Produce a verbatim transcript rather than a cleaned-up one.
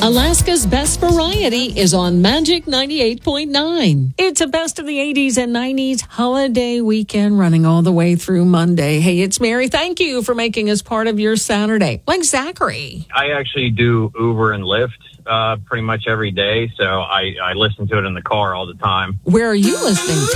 Alaska's Best Variety is on Magic ninety-eight point nine. It's a best of the eighties and nineties holiday weekend running all the way through Monday. Hey, it's Mary. Thank you for making us part of your Saturday. Like Zachary. I actually do Uber and Lyft uh, pretty much every day, so I, I listen to it in the car all the time. Where are you listening to?